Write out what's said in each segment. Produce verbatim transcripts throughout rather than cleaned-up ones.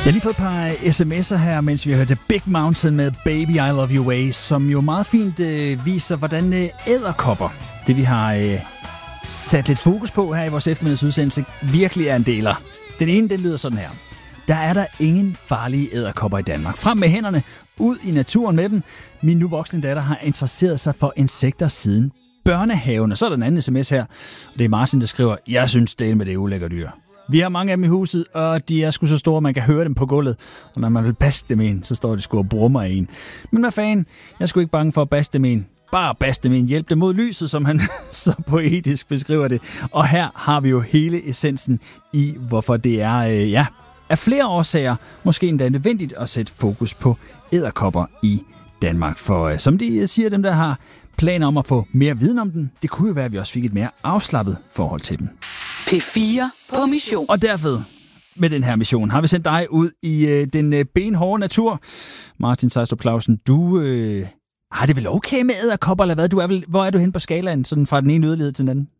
Jeg har lige fået et par sms'er her, mens vi hørte Big Mountain med Baby I Love Your Way, som jo meget fint øh, viser, hvordan øh, edderkopper, det vi har øh, sat lidt fokus på her i vores eftermiddagsudsendelse, virkelig er en deler. Den ene, den lyder sådan her. Der er der ingen farlige edderkopper i Danmark. Frem med hænderne, ud i naturen med dem. Min nu voksne datter har interesseret sig for insekter siden børnehaven. Og så er der en anden sms her, og det er Martin, der skriver, jeg synes det med det ulækker dyr. Vi har mange af dem i huset, og de er sgu så store, man kan høre dem på gulvet. Og når man vil baste dem en, så står de sgu og brummer en. Men hvad fanden? Jeg er sgu ikke bange for at baste dem en. Bare baste dem en. Hjælp dem mod lyset, som han så poetisk beskriver det. Og her har vi jo hele essensen i, hvorfor det er, øh, ja, af flere årsager, måske endda nødvendigt at sætte fokus på edderkopper i Danmark. For øh, som de siger, dem der har planer om at få mere viden om den, det kunne jo være, at vi også fik et mere afslappet forhold til dem. P fire på mission. Og derfor, med den her mission, har vi sendt dig ud i øh, den øh, benhårde natur. Martin Sejstrup Clausen, du øh, har det vel okay med edderkopper, eller hvad? Du er vel, hvor er du hen på skalaen, sådan fra den ene yderlighed til den anden?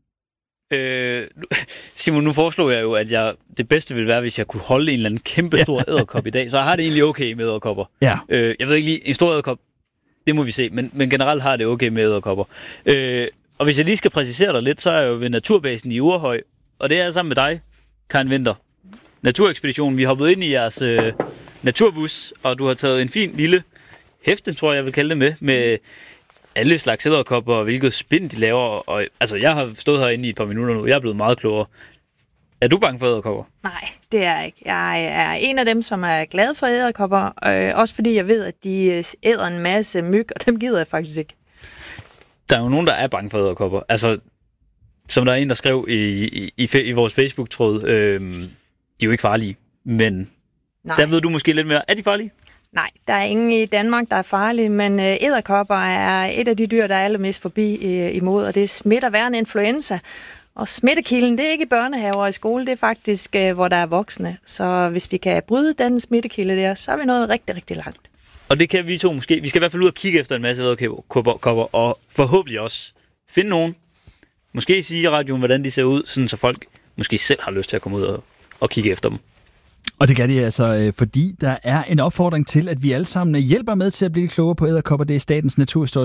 Øh, Simon, nu foreslog jeg jo, at jeg, det bedste ville være, hvis jeg kunne holde en eller anden kæmpe stor edderkop i dag. Så jeg har det egentlig okay med edderkopper. Ja. Øh, jeg ved ikke lige, en stor edderkop, det må vi se, men, men generelt har det okay med edderkopper. Øh, og hvis jeg lige skal præcisere dig lidt, så er jeg jo ved Naturbasen i Urehøj, og det er sammen med dig, Karen Winther. Naturekspeditionen, vi hoppede ind i jeres øh, naturbus, og du har taget en fin lille hæfte, tror jeg, jeg vil kalde det med, med alle slags edderkopper, og hvilket spind de laver. Og, altså, jeg har stået herinde i et par minutter nu, jeg er blevet meget klogere. Er du bange for edderkopper? Nej, det er jeg ikke. Jeg er en af dem, som er glad for edderkopper, øh, også fordi jeg ved, at de æder en masse myg, og dem gider jeg faktisk ikke. Der er jo nogen, der er bange for edderkopper. Altså, som der er en, der skrev i, i, i, i vores Facebook-tråd, øh, de er jo ikke farlige, men nej. Der ved du måske lidt mere. Er de farlige? Nej, der er ingen i Danmark, der er farlige, men øh, edderkopper er et af de dyr, der er allermest forbi øh, imod, og det smitter værre end influenza. Og smittekilden, det er ikke i børnehaver og i skole, det er faktisk, øh, hvor der er voksne. Så hvis vi kan bryde den smittekilde der, så er vi nået rigtig, rigtig langt. Og det kan vi to måske. Vi skal i hvert fald ud og kigge efter en masse edderkopper, og forhåbentlig også finde nogen. Måske sige i radioen, hvordan de ser ud, sådan så folk måske selv har lyst til at komme ud og, og kigge efter dem. Og det kan de altså, fordi der er en opfordring til, at vi alle sammen hjælper med til at blive klogere på edderkopper. Det er Statens Naturhistoriske